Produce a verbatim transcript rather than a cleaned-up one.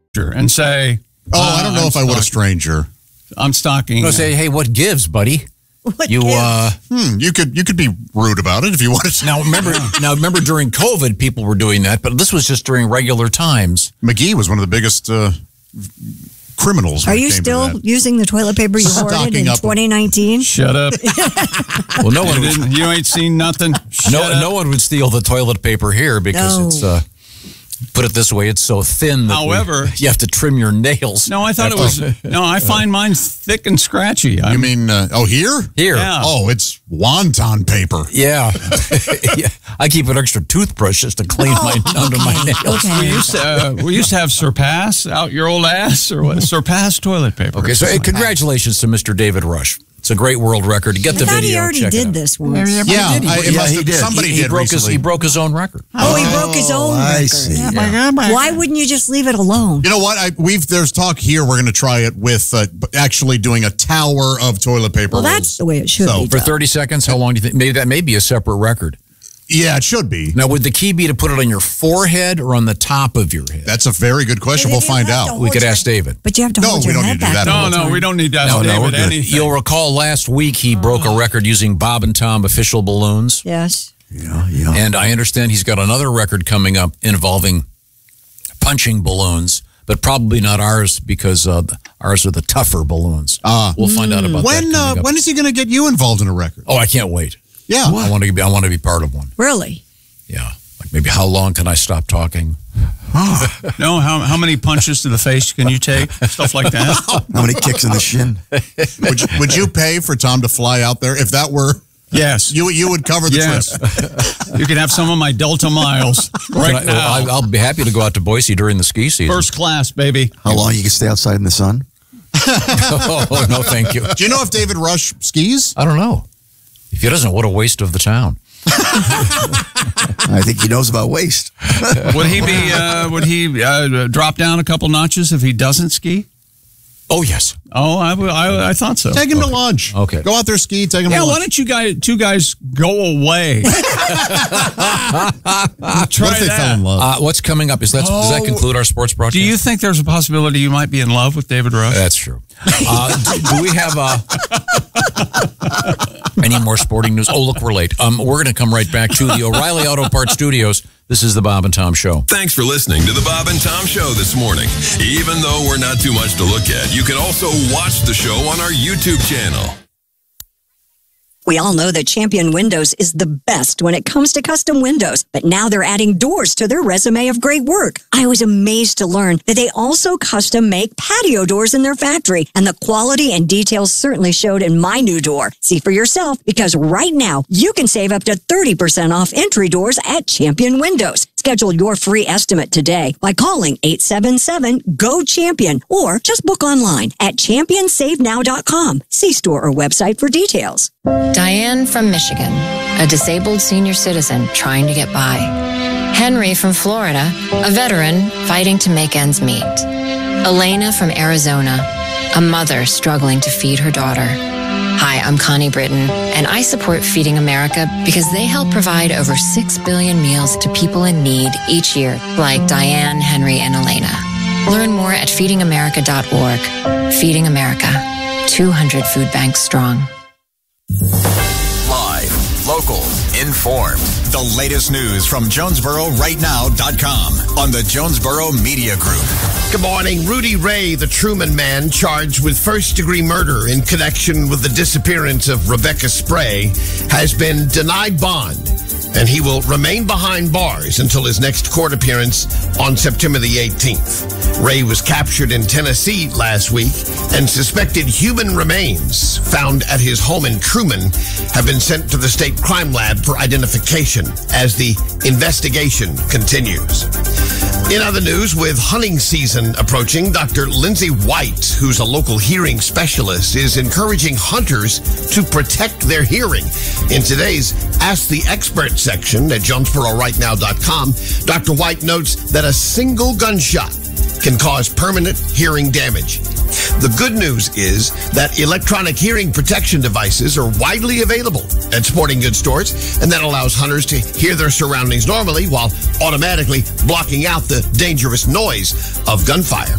and say, "Oh, I don't know uh, if I would a stranger. I'm stalking." I'll say, "Hey, what gives, buddy?" What you gives? uh, hmm, you could you could be rude about it if you wanted to. Now remember, now remember during COVID, people were doing that, but this was just during regular times. McGee was one of the biggest uh, criminals. Are when it you came to still that. using the toilet paper you hoarded Stocking in up. twenty nineteen? Shut up. Well, no you, one, didn't, you ain't seen nothing. Shut no, up. no one would steal the toilet paper here because No. it's. Uh, Put it this way, it's so thin that However- we, you have to trim your nails. No, I thought it after- was. No, I find mine thick and scratchy. You I'm, mean uh, oh here? Here. Yeah. Oh, it's wonton paper. Yeah. Yeah. I keep an extra toothbrush just to clean my under my nails. we Okay. used to, uh, we used to have Surpass out your old ass or what? Surpass toilet paper. Okay, so hey, congratulations to Mister David Rush. It's a great world record. Get I the thought video. he already check it did out. this once. Yeah, I, it Yeah, must he have- did. somebody He, he did broke his recently. he broke his own record. Oh, he broke his own I record. see. Yeah. Why wouldn't you just leave it alone? You know what? I, we've there's talk here. We're going to try it with uh, actually doing a tower of toilet paper. Well, rolls. that's the way it should So, be For done. thirty seconds, how long do you think? Maybe that may be a separate record. Yeah, it should be. Now, would the key be to put it on your forehead or on the top of your head? That's a very good question. But We'll if you find have to out. We hold could your- ask David. But you have to No, hold we your don't head need to do back that. the No, whole no, time. we don't need that. No, no, David, we're good. anything. You'll recall last week he broke a record using Bob and Tom official balloons. Yes. Yeah, yeah. And I understand he's got another record coming up involving punching balloons, but probably not ours because uh, ours are the tougher balloons. Ah. We'll find out about When that. uh, coming up. when is he going to get you involved in a record? Oh, I can't wait. Yeah. I want to be. I want to be part of one. Really? Yeah, like maybe how long can I stop talking? No, how how many punches to the face can you take? Stuff like that. How many kicks in the shin? would, you, would you pay for Tom to fly out there if that were Yes. you? You would cover the Yes. trip. You can have some of my Delta miles right Can I, now. I'll, I'll be happy to go out to Boise during the ski season. First class, baby. How long you can stay outside in the sun? Oh no, thank you. Do you know if David Rush skis? I don't know. If he doesn't, what a waste of the town. I think he knows about waste. Would he be? Uh, would he uh, drop down a couple notches if he doesn't ski? Oh yes. Oh, I, I, I thought so. Take him to lunch. Okay. Go out there, ski. Take him Yeah, to why lunch. don't you guys, two guys, go away? Try What if they that. fell in love? Uh, what's coming up? Is that does that Oh. conclude our sports broadcast? Do you think there's a possibility you might be in love with David Rush? That's true. Uh, do, do we have uh, any more sporting news? Oh, look, we're late. Um, we're going to come right back to the O'Reilly Auto Parts Studios. This is the Bob and Tom Show. Thanks for listening to the Bob and Tom Show this morning. Even though we're not too much to look at, you can also watch the show on our YouTube channel. We all know that Champion Windows is the best when it comes to custom windows, but now they're adding doors to their resume of great work. I was amazed to learn that they also custom make patio doors in their factory, and the quality and details certainly showed in my new door. See for yourself, because right now you can save up to thirty percent off entry doors at Champion Windows. Schedule your free estimate today by calling eight seven seven, G O, CHAMPION or just book online at champion save now dot com. See store or website for details. Diane from Michigan, a disabled senior citizen trying to get by. Henry from Florida, a veteran fighting to make ends meet. Elena from Arizona, a mother struggling to feed her daughter. Hi, I'm Connie Britton, and I support Feeding America because they help provide over six billion meals to people in need each year, like Diane, Henry, and Elena. Learn more at feeding america dot org. Feeding America, two hundred food banks strong. Live, local, informed. The latest news from Jonesboro Right Now dot com on the Jonesboro Media Group. Good morning. Rudy Ray, the Truman man, charged with first-degree murder in connection with the disappearance of Rebecca Spray, has been denied bond, and he will remain behind bars until his next court appearance on September the eighteenth. Ray was captured in Tennessee last week, and suspected human remains found at his home in Truman have been sent to the state crime lab for identification as the investigation continues. In other news, with hunting season approaching, Doctor Lindsay White, who's a local hearing specialist, is encouraging hunters to protect their hearing. In today's Ask the Expert section at Jonesboro Right Now dot com, Doctor White notes that a single gunshot can cause permanent hearing damage. The good news is that electronic hearing protection devices are widely available at sporting goods stores, and that allows hunters to hear their surroundings normally while automatically blocking out the dangerous noise of gunfire.